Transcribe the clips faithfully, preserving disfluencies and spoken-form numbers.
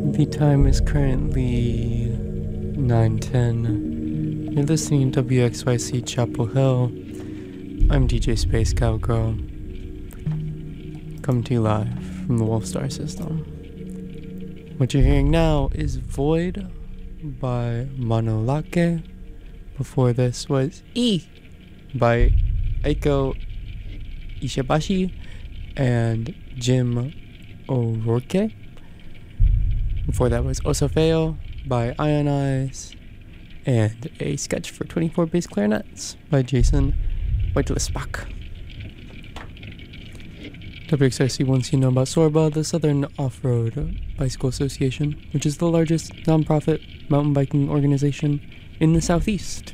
The time is currently nine ten. You're listening to W X Y C Chapel Hill. I'm D J Space Cowgirl. Coming to you live from the Wolfstar system. What you're hearing now is Void by Monolake. Before this was E by Aiko Ishibashi and Jim O'Rourke. Before that was Osofeo by Ionize and a sketch for twenty-four bass clarinets by Jason Whitelespach. W X I C wants you to know about Sorba, the Southern Off-Road Bicycle Association, which is the largest non-profit mountain biking organization in the Southeast.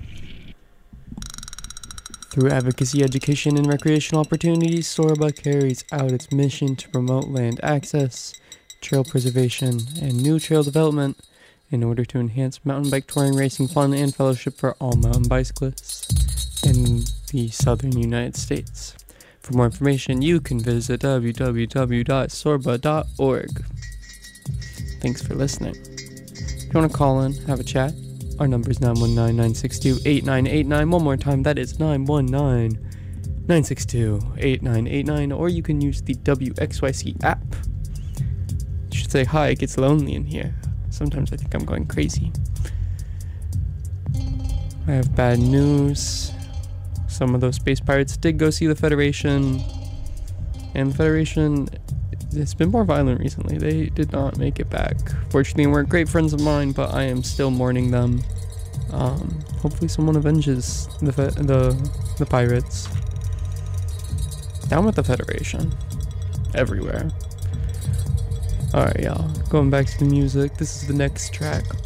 Through advocacy, education, and recreational opportunities, Sorba carries out its mission to promote land access, trail preservation, and new trail development in order to enhance mountain bike touring, racing, fun, and fellowship for all mountain bicyclists in the southern United States. For more information, you can visit w w w dot sorba dot org. Thanks for listening. If you want to call in, have a chat, our number is nine one nine, nine six two, eight nine eight nine. One more time, that is nine one nine, nine six two, eight nine eight nine. Or you can use the W X Y C app. You should say, hi, it gets lonely in here. Sometimes I think I'm going crazy. I have bad news. Some of those space pirates did go see the Federation, and the Federation, it's been more violent recently. They did not make it back. Fortunately, they weren't great friends of mine, but I am still mourning them. Um, hopefully someone avenges the, fe- the, the pirates. Down with the Federation. Everywhere. Alright, y'all. Going back to the music, this is the next track